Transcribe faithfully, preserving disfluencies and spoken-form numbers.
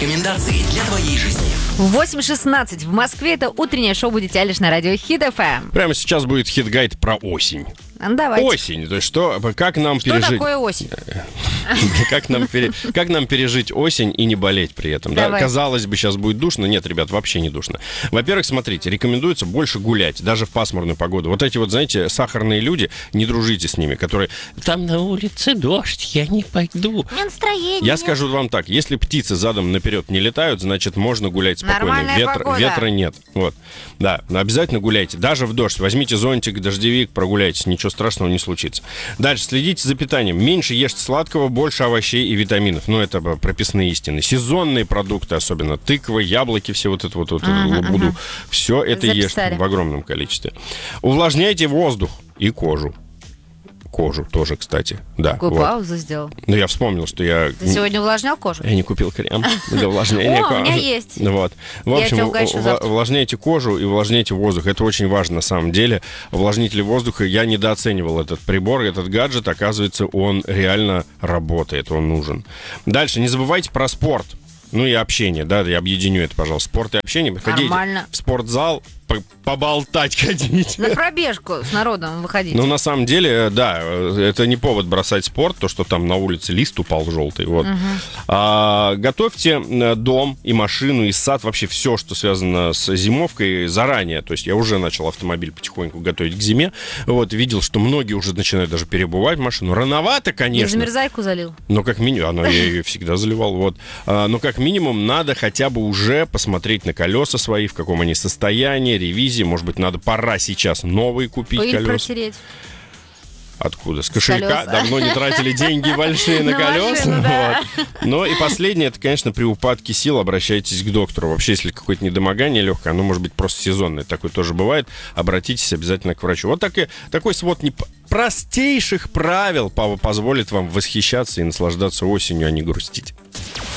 Рекомендации для твоей жизни. восемь шестнадцать в Москве. Это утреннее шоу «Будете лишь» на радио Хит эф эм. Прямо сейчас будет хит-гайд про осень. Давайте. Осень, то есть что, как нам Что пережить... такое осень? Как нам, пере... как нам пережить осень и не болеть при этом? Да? Казалось бы, сейчас будет душно. Нет, ребят, вообще не душно. Во-первых, смотрите, рекомендуется больше гулять, даже в пасмурную погоду. Вот эти вот, знаете, сахарные люди, не дружите с ними, которые там на улице дождь, я не пойду. У меня настроение. Я скажу вам так, если птицы задом наперед не летают, значит, можно гулять спокойно. Ветра, ветра нет. Вот. Да, обязательно гуляйте. Даже в дождь. Возьмите зонтик, дождевик, прогуляйтесь. Ничего страшного не случится. Дальше, следите за питанием. Меньше ешьте сладкого, больше овощей и витаминов. Ну, это прописные истины. Сезонные продукты, особенно тыквы, яблоки, все вот это вот, вот uh-huh, лабуду. Uh-huh. Все это Записали. Ешьте в огромном количестве. Увлажняйте воздух и кожу. Кожу тоже, кстати. Да, Какую вот. паузу сделал? Ну, я вспомнил, что я... Ты сегодня увлажнял кожу? Я не купил крем для увлажнения О, кожи. у меня есть. Вот. В Я общем, тебя угощу увла- завтра. увлажняйте кожу и увлажняйте воздух. Это очень важно на самом деле. Увлажнитель воздуха, я недооценивал этот прибор, этот гаджет. Оказывается, он реально работает, он нужен. Дальше, не забывайте про спорт. Ну и общение, да, я объединю это, пожалуйста. Спорт и общение. Ходите Нормально. в спортзал, поболтать ходить. На пробежку с народом выходить. Ну, на самом деле, да, это не повод бросать спорт, то, что там на улице лист упал желтый. Вот. Угу. А, готовьте дом и машину, и сад, вообще все, что связано с зимовкой, заранее. То есть я уже начал автомобиль потихоньку готовить к зиме. Вот, видел, что многие уже начинают даже переобувать машину. Рановато, конечно. И замерзайку залил. Но как минимум, она я ее всегда заливал. Вот. А, но как минимум надо хотя бы уже посмотреть на колеса свои, в каком они состоянии, ревизии. Может быть, надо пора сейчас новые купить Пыль колеса. протереть. Откуда? С кошелька? Колеса. Давно не тратили деньги большие на На колеса. машину, да. Вот. Ну и последнее, это, конечно, при упадке сил обращайтесь к доктору. Вообще, если какое-то недомогание легкое, оно может быть просто сезонное, такое тоже бывает, обратитесь обязательно к врачу. Вот такой, такой свод не... простейших правил позволит вам восхищаться и наслаждаться осенью, а не грустить.